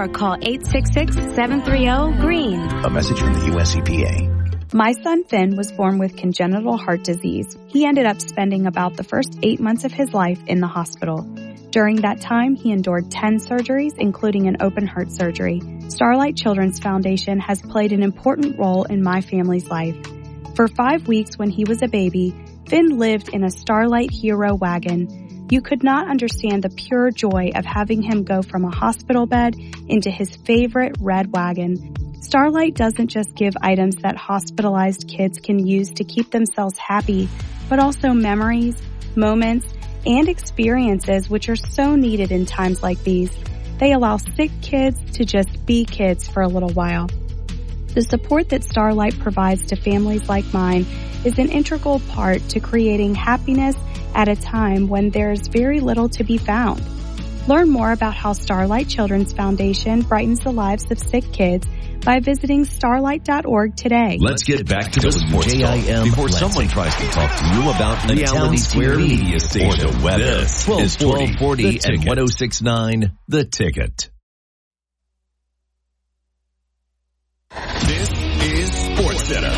or call 866-730-GREEN. A message from the U.S. EPA. My son Finn was born with congenital heart disease. He ended up spending about the first 8 months of his life in the hospital. During that time, he endured 10 surgeries, including an open heart surgery. Starlight Children's Foundation has played an important role in my family's life. For 5 weeks when he was a baby, Finn lived in a Starlight Hero wagon. You could not understand the pure joy of having him go from a hospital bed into his favorite red wagon. Starlight doesn't just give items that hospitalized kids can use to keep themselves happy, but also memories, moments, and experiences which are so needed in times like these. They allow sick kids to just be kids for a little while. The support that Starlight provides to families like mine is an integral part to creating happiness at a time when there's very little to be found. Learn more about how Starlight Children's Foundation brightens the lives of sick kids by visiting starlight.org today. Let's get back to the sports talk before someone tries to talk to you about Reality Square Media Station or the weather. This is 1240 and 106.9 The Ticket. This is SportsCenter.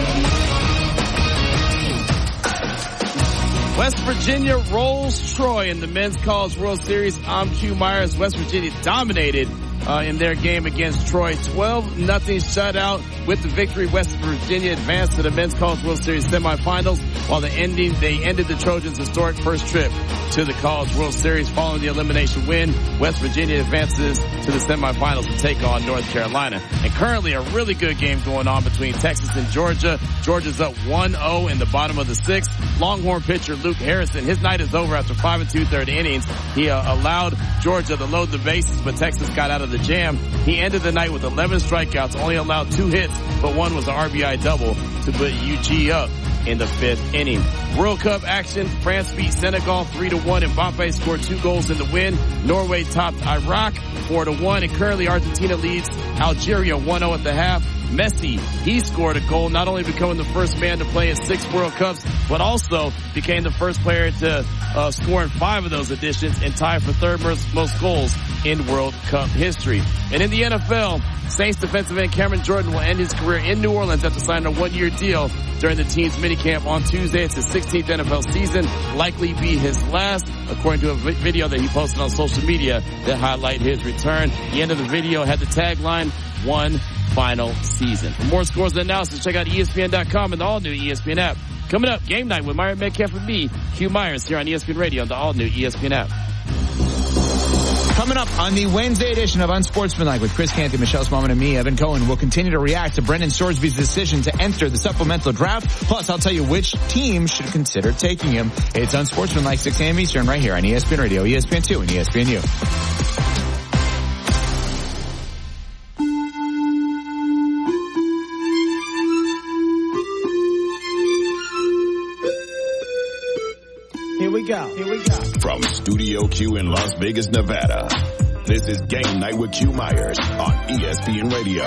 West Virginia rolls Troy in the Men's College World Series. I'm Q Myers. West Virginia dominated in their game against Troy. 12-0 shutout. With the victory, West Virginia advanced to the Men's College World Series semifinals, while they ended the Trojans' historic first trip to the College World Series. Following the elimination win, West Virginia advances to the semifinals to take on North Carolina. And currently a really good game going on between Texas and Georgia. Georgia's up 1-0 in the bottom of the sixth. Longhorn pitcher Luke Harrison, his night is over after 5 2/3 innings. He allowed Georgia to load the bases, but Texas got out of the jam. He ended the night with 11 strikeouts, only allowed 2 hits, but one was an RBI double to put UG up in the 5th inning. World Cup action. France beat Senegal 3-1, and Mbappe scored 2 goals in the win. Norway topped Iraq 4-1, and currently Argentina leads Algeria 1-0 at the half. Messi, he scored a goal, not only becoming the first man to play in 6 World Cups, but also became the first player to score in 5 of those editions and tie for 3rd most goals in World Cup history. And in the NFL, Saints defensive end Cameron Jordan will end his career in New Orleans after signing a 1-year deal during the team's minicamp on Tuesday. It's his 16th NFL season, likely be his last, according to a video that he posted on social media that highlight his return. The end of the video had the tagline, "One Final Season." For more scores and analysis, check out ESPN.com and the all-new ESPN app. Coming up, Game Night with Myron Metcalf and me, Q Myers, here on ESPN Radio on the all-new ESPN app. Coming up on the Wednesday edition of Unsportsmanlike with Chris Canty, Michelle Smallman, and me, Evan Cohen, we'll continue to react to Brendan Sorsby's decision to enter the supplemental draft. Plus, I'll tell you which team should consider taking him. It's Unsportsmanlike, 6 a.m. Eastern, right here on ESPN Radio, ESPN2, and ESPNU. Here we go. From Studio Q in Las Vegas, Nevada, this is Game Night with Q Myers on ESPN Radio.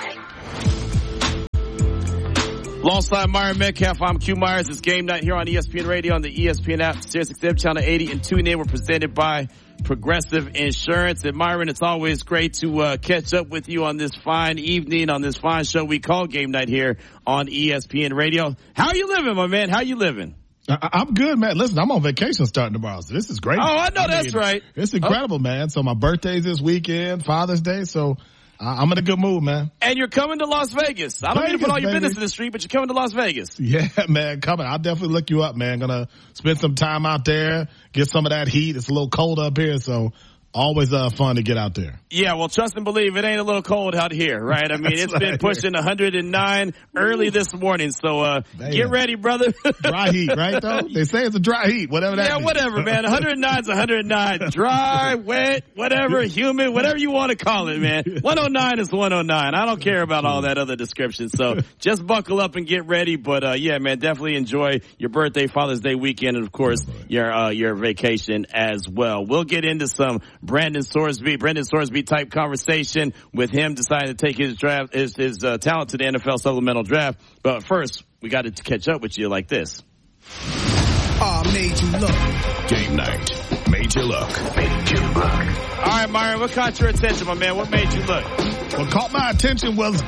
Alongside Myron Metcalf, I'm Q Myers. It's Game Night here on ESPN Radio on the ESPN app, SiriusXM Channel 80, and tune in. We're presented by Progressive Insurance. And Myron, it's always great to catch up with you on this fine evening, on this fine show we call Game Night here on ESPN Radio. How are you living, my man? How you living? I'm good, man. Listen, I'm on vacation starting tomorrow, so this is great. Oh, I know that's right. It's incredible, man. So my birthday's this weekend, Father's Day, so I'm in a good mood, man. And you're coming to Las Vegas. I don't need to put all your business in the street, but you're coming to Las Vegas. Yeah, man, coming. I'll definitely look you up, man. Gonna spend some time out there, get some of that heat. It's a little cold up here, so always fun to get out there. Yeah, well, trust and believe, it ain't a little cold out here, right? I mean, it's been pushing 109 early this morning, so get ready, brother. Dry heat, right, though? They say it's a dry heat, whatever that means. Yeah, whatever, man. 109 is 109. Dry, wet, whatever, humid, whatever you want to call it, man. 109 is 109. I don't care about all that other description, so just buckle up and get ready. But, yeah, man, definitely enjoy your birthday, Father's Day weekend, and, of course, your vacation as well. We'll get into some Brendan Sorsby type conversation with him deciding to take his talent to the NFL supplemental draft. But first, we got to catch up with you like this. Game Night What made you look? All right, Myron, what caught your attention, my man? What made you look? What caught my attention was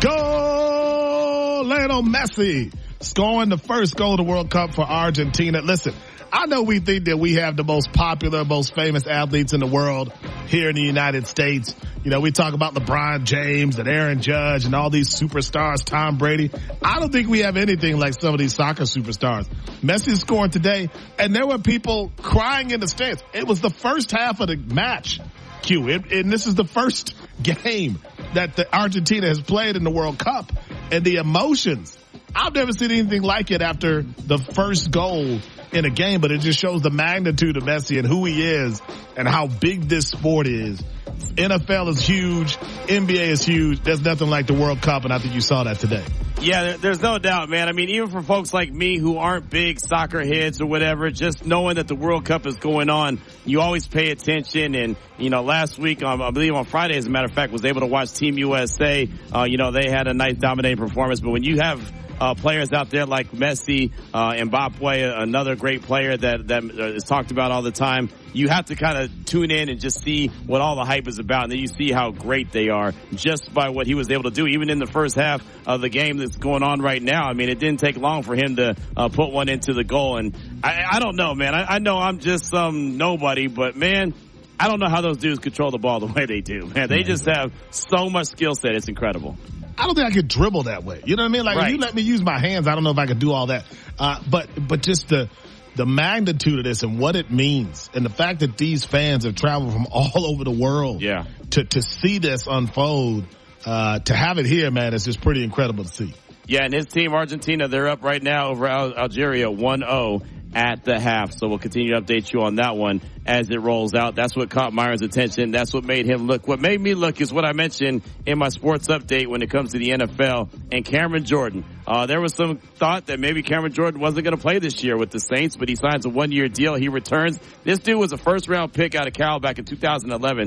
Lionel Messi scoring the first goal of the World Cup for Argentina. Listen, I know we think that we have the most popular, most famous athletes in the world here in the United States. You know, we talk about LeBron James and Aaron Judge and all these superstars, Tom Brady. I don't think we have anything like some of these soccer superstars. Messi scored today, and there were people crying in the stands. It was the first half of the match, Q, and this is the first game that the Argentina has played in the World Cup, and the emotions. I've never seen anything like it after the first goal in a game, but it just shows the magnitude of Messi and who he is and how big this sport is. NFL is huge. NBA is huge. There's nothing like the World Cup, and I think you saw that today. Yeah, there's no doubt, man. I mean, even for folks like me who aren't big soccer heads or whatever, just knowing that the World Cup is going on, you always pay attention. And, you know, last week, I believe on Friday, as a matter of fact, was able to watch Team USA. You know, they had a nice dominating performance. But when you have players out there like Messi, Mbappe, another great player that is talked about all the time, you have to kind of tune in and just see what all the hype is about. And then you see how great they are just by what he was able to do, even in the first half of the game that's going on right now. I mean, it didn't take long for him to put one into the goal. And I don't know, man. I know I'm just some nobody, but man, I don't know how those dudes control the ball the way they do, man. They just have so much skill set. It's incredible. I don't think I could dribble that way. You know what I mean? Like, if you let me use my hands, I don't know if I could do all that. But just the magnitude of this and what it means, and the fact that these fans have traveled from all over the world to see this unfold, to have it here, man, it's just pretty incredible to see. Yeah, and his team, Argentina, they're up right now over Algeria 1-0 at the half. So we'll continue to update you on that one as it rolls out. That's what caught Myron's attention. That's what made him look. What made me look is what I mentioned in my sports update when it comes to the NFL and Cameron Jordan. There was some thought that maybe Cameron Jordan wasn't going to play this year with the Saints, but he signs a 1-year deal. He returns. This dude was a first-round pick out of Cal back in 2011.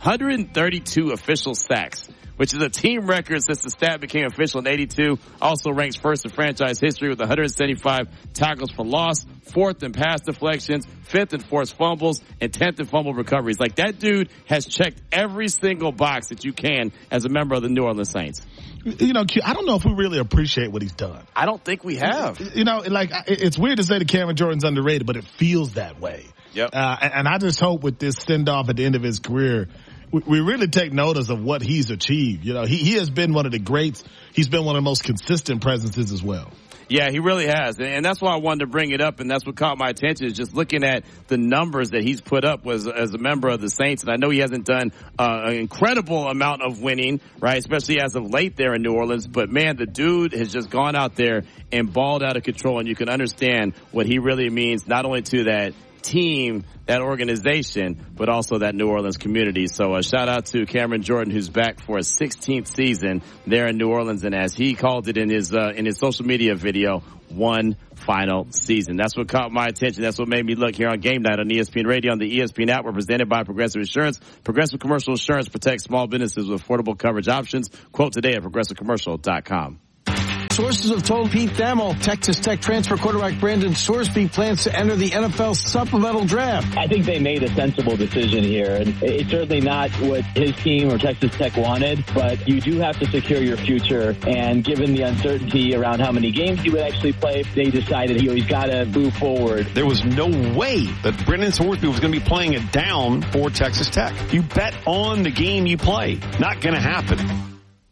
132 official sacks, which is a team record since the stat became official in 82. Also ranks first in franchise history with 175 tackles for loss, 4th in pass deflections, 5th in forced fumbles, and 10th in fumble recoveries. Like, that dude has checked every single box that you can as a member of the New Orleans Saints. You know, I don't know if we really appreciate what he's done. I don't think we have. You know, like, it's weird to say that Cameron Jordan's underrated, but it feels that way. Yep. And I just hope with this send-off at the end of his career, we really take notice of what he's achieved. You know, he has been one of the greats. He's been one of the most consistent presences as well. Yeah, he really has. And that's why I wanted to bring it up, and that's what caught my attention, is just looking at the numbers that he's put up as a member of the Saints. And I know he hasn't done an incredible amount of winning, right, especially as of late there in New Orleans. But, man, the dude has just gone out there and balled out of control, and you can understand what he really means, not only to that team, that organization, but also that New Orleans community. So a shout out to Cameron Jordan, who's back for a 16th season there in New Orleans, and as he called it in his social media video, one final season. That's what caught my attention. That's what made me look here on Game Night on ESPN Radio on the ESPN app. We're presented by Progressive Insurance. Progressive Commercial Insurance protects small businesses with affordable coverage options. Quote today at progressivecommercial.com. Sources have told Pete Thamel Texas Tech transfer quarterback Brandon Sorsby plans to enter the NFL supplemental draft. I think they made a sensible decision here, and it's certainly not what his team or Texas Tech wanted, but you do have to secure your future, and given the uncertainty around how many games he would actually play, they decided he's got to move forward. There was no way that Brandon Sorsby was going to be playing it down for Texas Tech. You bet on the game you play. Not going to happen.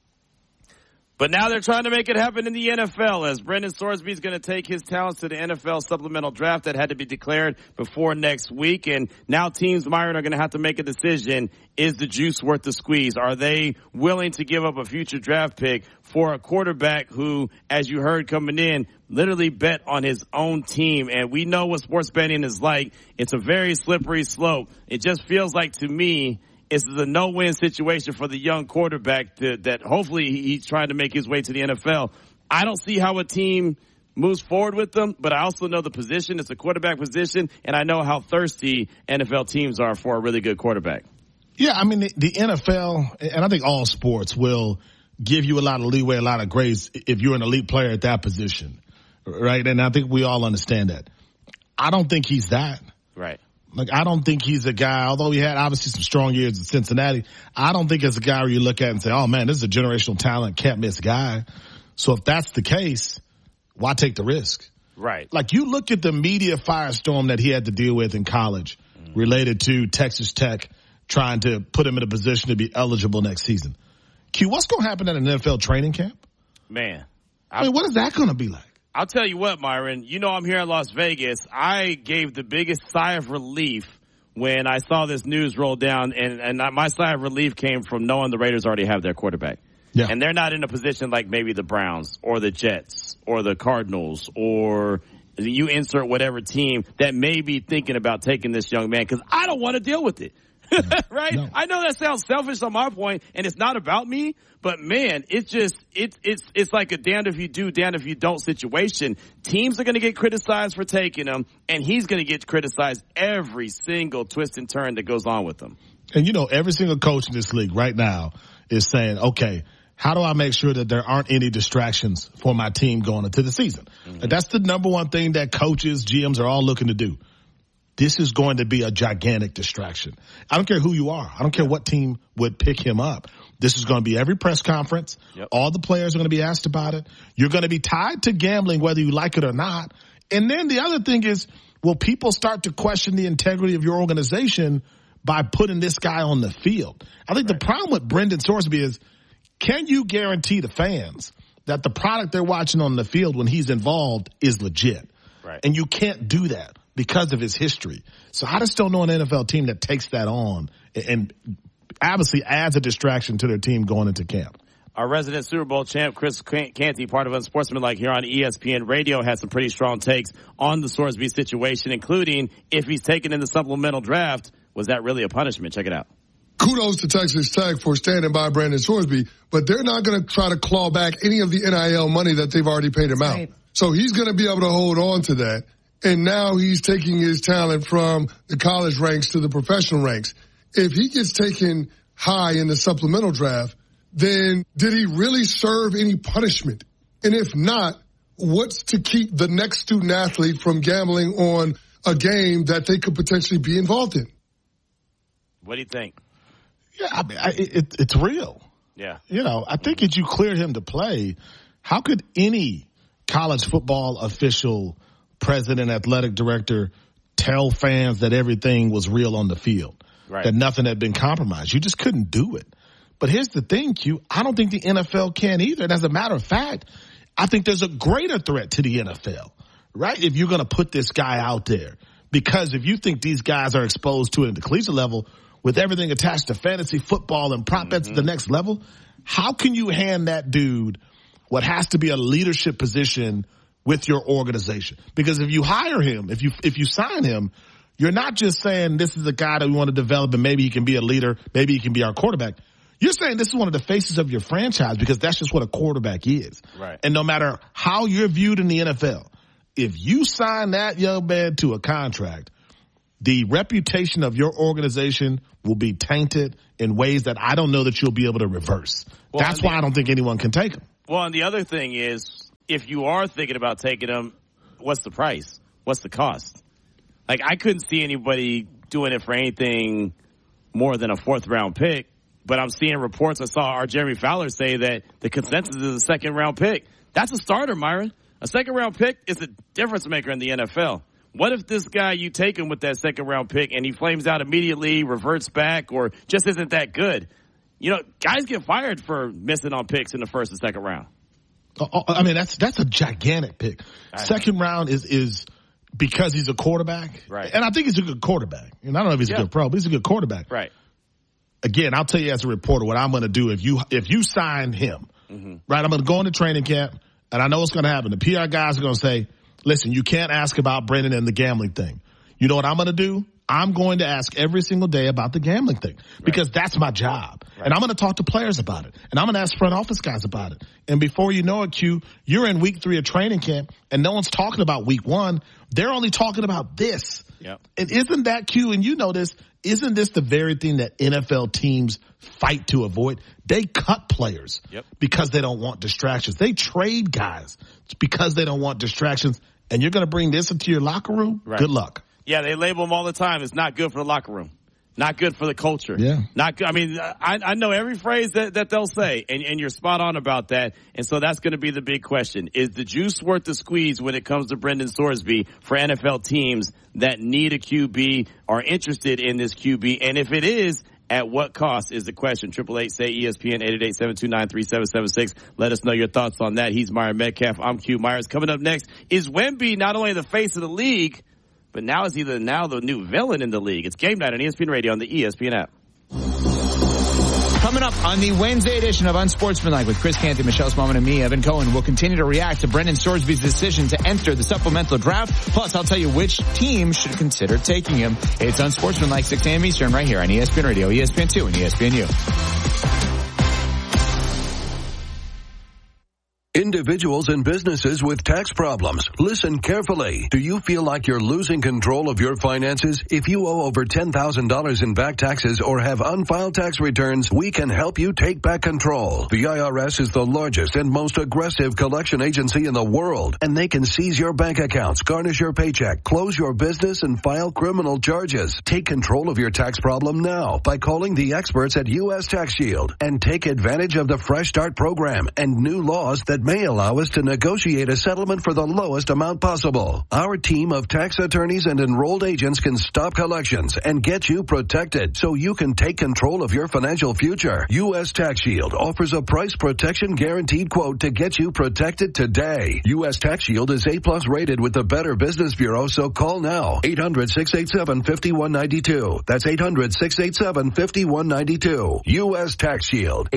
But now they're trying to make it happen in the NFL, as Brandon Sorsby is going to take his talents to the NFL supplemental draft that had to be declared before next week. And now teams, Myron, are going to have to make a decision. Is the juice worth the squeeze? Are they willing to give up a future draft pick for a quarterback who, as you heard coming in, literally bet on his own team? And we know what sports betting is like. It's a very slippery slope. It just feels like, to me, it's a no-win situation for the young quarterback that hopefully he's trying to make his way to the NFL. I don't see how a team moves forward with them, but I also know the position. It's a quarterback position, and I know how thirsty NFL teams are for a really good quarterback. Yeah, I mean, the NFL, and I think all sports, will give you a lot of leeway, a lot of grace if you're an elite player at that position, right? And I think we all understand that. I don't think he's that. Right. Like, I don't think he's a guy, although he had obviously some strong years in Cincinnati, I don't think it's a guy where you look at and say, oh man, this is a generational talent, can't miss guy. So if that's the case, why take the risk? Right. Like, you look at the media firestorm that he had to deal with in college related to Texas Tech trying to put him in a position to be eligible next season. Q, what's going to happen at an NFL training camp? Man. I mean, what is that going to be like? I'll tell you what, Myron, you know I'm here in Las Vegas. I gave the biggest sigh of relief when I saw this news roll down, and my sigh of relief came from knowing the Raiders already have their quarterback. Yeah. And they're not in a position like maybe the Browns or the Jets or the Cardinals or you insert whatever team that may be thinking about taking this young man, because I don't want to deal with it. Right? No. I know that sounds selfish on my point, and it's not about me, but man, it's like a damned if you do, damned if you don't situation. Teams are going to get criticized for taking him, and he's going to get criticized every single twist and turn that goes on with him. And you know, every single coach in this league right now is saying, okay, how do I make sure that there aren't any distractions for my team going into the season? Mm-hmm. That's the number one thing that coaches, GMs are all looking to do. This is going to be a gigantic distraction. I don't care who you are. I don't care what team would pick him up. This is going to be every press conference. Yep. All the players are going to be asked about it. You're going to be tied to gambling whether you like it or not. And then the other thing is, will people start to question the integrity of your organization by putting this guy on the field? I think the problem with Brendan Sorsby is, can you guarantee the fans that the product they're watching on the field when he's involved is legit? Right. And you can't do that because of his history. So I just don't know an NFL team that takes that on and obviously adds a distraction to their team going into camp. Our resident Super Bowl champ, Chris Canty, part of Unsportsmanlike here on ESPN Radio, had some pretty strong takes on the Sorsby situation, including if he's taken in the supplemental draft, was that really a punishment? Check it out. Kudos to Texas Tech for standing by Brandon Sorsby, but they're not going to try to claw back any of the NIL money that they've already paid him out. So he's going to be able to hold on to that. And now he's taking his talent from the college ranks to the professional ranks. If he gets taken high in the supplemental draft, then did he really serve any punishment? And if not, what's to keep the next student athlete from gambling on a game that they could potentially be involved in? What do you think? Yeah, I mean, it's real. Yeah. You know, I think if you cleared him to play, how could any college football official, president, athletic director tell fans that everything was real on the field, that nothing had been compromised? You just couldn't do it. But here's the thing, Q. I don't think the NFL can either. And as a matter of fact, I think there's a greater threat to the NFL, right? If you're going to put this guy out there, because if you think these guys are exposed to it at the collegiate level with everything attached to fantasy football and prop bets at the next level, how can you hand that dude what has to be a leadership position with your organization? Because if you hire him, if you sign him, you're not just saying this is a guy that we want to develop and maybe he can be a leader, maybe he can be our quarterback. You're saying this is one of the faces of your franchise because that's just what a quarterback is. Right. And no matter how you're viewed in the NFL, if you sign that young man to a contract, the reputation of your organization will be tainted in ways that I don't know that you'll be able to reverse. Well, that's why I don't think anyone can take him. Well, and the other thing is, if you are thinking about taking him, what's the price? What's the cost? Like, I couldn't see anybody doing it for anything more than a fourth-round pick, but I'm seeing reports. I saw our Jeremy Fowler say that the consensus is a second-round pick. That's a starter, Myron. A second-round pick is a difference maker in the NFL. What if this guy, you take him with that second-round pick and he flames out immediately, reverts back, or just isn't that good? You know, guys get fired for missing on picks in the first and second round. I mean, that's a gigantic pick. Second round is because he's a quarterback. Right. And I think he's a good quarterback. And I don't know if he's a good pro, but he's a good quarterback. Right. Again, I'll tell you as a reporter what I'm going to do if you sign him. Right, I'm going to go into training camp, and I know what's going to happen. The PR guys are going to say, listen, you can't ask about Brendan and the gambling thing. You know what I'm going to do? I'm going to ask every single day about the gambling thing because that's my job. And I'm going to talk to players about it. And I'm going to ask front office guys about it. And before you know it, Q, you're in week 3 of training camp and no one's talking about week 1. They're only talking about this. Yep. And isn't that, Q, and you know this, isn't this the very thing that NFL teams fight to avoid? They cut players because they don't want distractions. They trade guys because they don't want distractions. And you're going to bring this into your locker room? Good luck. Yeah, they label them all the time. It's not good for the locker room. Not good for the culture. Yeah. Not good. I mean, I know every phrase that they'll say, and you're spot on about that. And so that's going to be the big question. Is the juice worth the squeeze when it comes to Brendan Sorsby for NFL teams that need a QB, are interested in this QB? And if it is, at what cost is the question? 888-SAY-ESPN, 888-729-3776. Let us know your thoughts on that. He's Myron Metcalf. I'm Q Myers. Coming up next, is Wemby not only the face of the league, but now is he the new villain in the league? It's Game Night on ESPN Radio on the ESPN app. Coming up on the Wednesday edition of Unsportsmanlike with Chris Canty, Michelle Smallman, and me, Evan Cohen, we'll continue to react to Brendan Sorsby's decision to enter the supplemental draft. Plus, I'll tell you which team should consider taking him. It's Unsportsmanlike, 6 a.m. Eastern, right here on ESPN Radio, ESPN2, and ESPNU. Individuals and businesses with tax problems, listen carefully. Do you feel like you're losing control of your finances? If you owe over $10,000 in back taxes or have unfiled tax returns, we can help you take back control. The IRS is the largest and most aggressive collection agency in the world, and they can seize your bank accounts, garnish your paycheck, close your business, and file criminal charges. Take control of your tax problem now by calling the experts at U.S. Tax Shield and take advantage of the Fresh Start program and new laws that may allow us to negotiate a settlement for the lowest amount possible. Our team of tax attorneys and enrolled agents can stop collections and get you protected so you can take control of your financial future. U.S. Tax Shield offers a price protection guaranteed quote to get you protected today. U.S. Tax Shield is A+ rated with the Better Business Bureau, so call now. 800-687-5192. That's 800-687-5192. U.S. Tax Shield.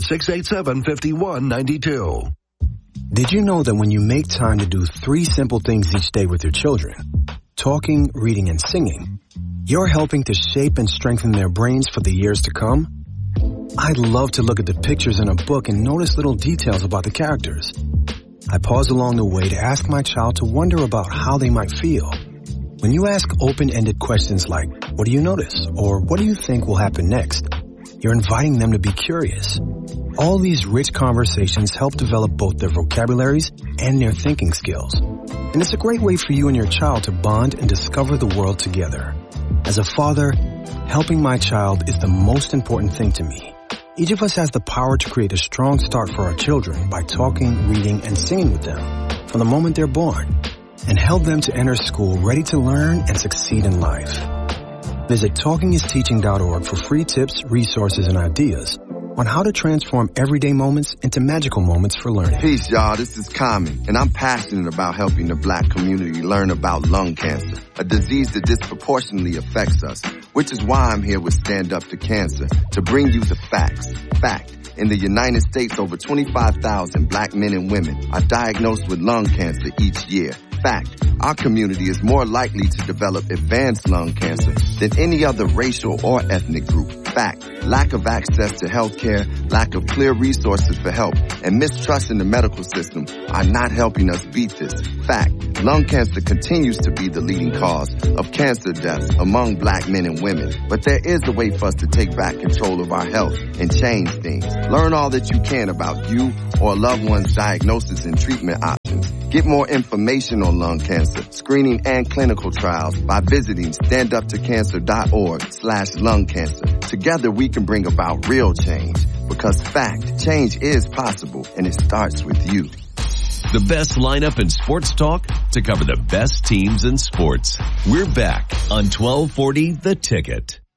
800-687-5192. Did you know that when you make time to do 3 simple things each day with your children, talking, reading, and singing, you're helping to shape and strengthen their brains for the years to come? I love to look at the pictures in a book and notice little details about the characters. I pause along the way to ask my child to wonder about how they might feel. When you ask open-ended questions like, what do you notice? Or what do you think will happen next? You're inviting them to be curious. All these rich conversations help develop both their vocabularies and their thinking skills. And it's a great way for you and your child to bond and discover the world together. As a father, helping my child is the most important thing to me. Each of us has the power to create a strong start for our children by talking, reading, and singing with them from the moment they're born, and help them to enter school ready to learn and succeed in life. Visit TalkingIsTeaching.org for free tips, resources, and ideas on how to transform everyday moments into magical moments for learning. Peace, y'all. This is Common, and I'm passionate about helping the Black community learn about lung cancer, a disease that disproportionately affects us, which is why I'm here with Stand Up to Cancer, to bring you the facts. Fact. In the United States, over 25,000 Black men and women are diagnosed with lung cancer each year. Fact, our community is more likely to develop advanced lung cancer than any other racial or ethnic group. Fact, lack of access to health care, lack of clear resources for help, and mistrust in the medical system are not helping us beat this. Fact, lung cancer continues to be the leading cause of cancer deaths among Black men and women. But there is a way for us to take back control of our health and change things. Learn all that you can about you or a loved one's diagnosis and treatment options. Get more information on lung cancer, screening, and clinical trials by visiting standuptocancer.org/lung cancer. Together we can bring about real change, because fact, change is possible, and it starts with you. The best lineup in sports talk to cover the best teams in sports. We're back on 1240 The Ticket.